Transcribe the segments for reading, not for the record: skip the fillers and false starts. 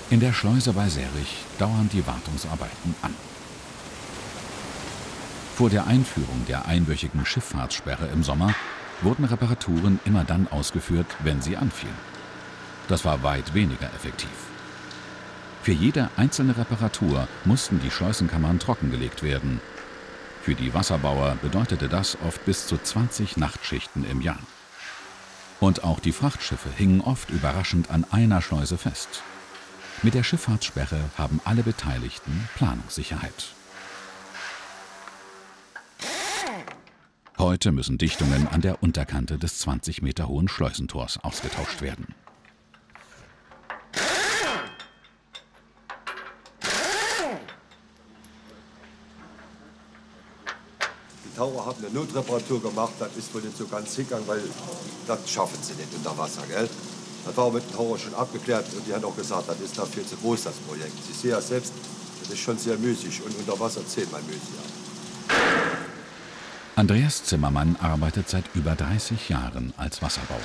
In der Schleuse bei Serrich dauern die Wartungsarbeiten an. Vor der Einführung der einwöchigen Schifffahrtssperre im Sommer wurden Reparaturen immer dann ausgeführt, wenn sie anfielen. Das war weit weniger effektiv. Für jede einzelne Reparatur mussten die Schleusenkammern trockengelegt werden. Für die Wasserbauer bedeutete das oft bis zu 20 Nachtschichten im Jahr. Und auch die Frachtschiffe hingen oft überraschend an einer Schleuse fest. Mit der Schifffahrtssperre haben alle Beteiligten Planungssicherheit. Heute müssen Dichtungen an der Unterkante des 20 Meter hohen Schleusentors ausgetauscht werden. Die Taucher haben eine Notreparatur gemacht, das ist wohl nicht so ganz hingegangen, weil das schaffen sie nicht unter Wasser, gell? Das war mit den Tauchern schon abgeklärt und die haben auch gesagt, das ist da viel zu groß, das Projekt. Sie sehen ja selbst, das ist schon sehr müßig und unter Wasser 10-mal müßiger. Andreas Zimmermann arbeitet seit über 30 Jahren als Wasserbauer.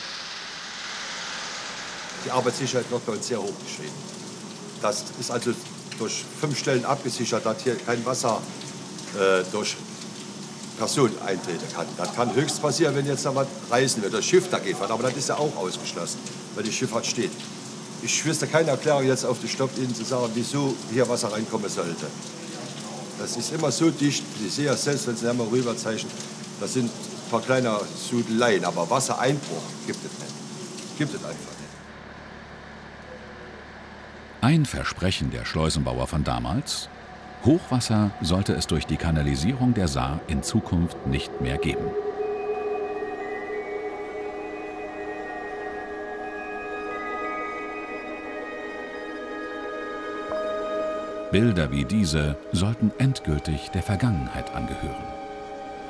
Die Arbeitssicherheit wird bei uns sehr hoch geschrieben. Das ist also durch 5 Stellen abgesichert, dass hier kein Wasser durch Person eintreten kann. Das kann höchst passieren, wenn jetzt da was reißen wird, das Schiff dagegen fährt. Aber das ist ja auch ausgeschlossen, weil die Schifffahrt steht. Ich wüsste keine Erklärung jetzt auf die Stopp Ihnen zu sagen, wieso hier Wasser reinkommen sollte. Das ist immer so dicht, Sie sehen ja selbst, wenn Sie einmal rüberzeichnen, das sind ein paar kleine Sudeleien, aber Wassereinbruch gibt es nicht. Gibt es einfach nicht. Ein Versprechen der Schleusenbauer von damals: Hochwasser sollte es durch die Kanalisierung der Saar in Zukunft nicht mehr geben. Bilder wie diese sollten endgültig der Vergangenheit angehören.